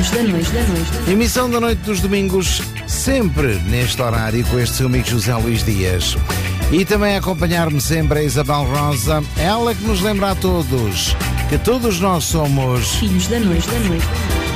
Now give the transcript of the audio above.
Filhos da Noite. Emissão da noite dos domingos, sempre neste horário, com este seu amigo José Luís Dias. E também a acompanhar-me sempre a Isabel Rosa, ela que nos lembra a todos que todos nós somos Filhos da Noite.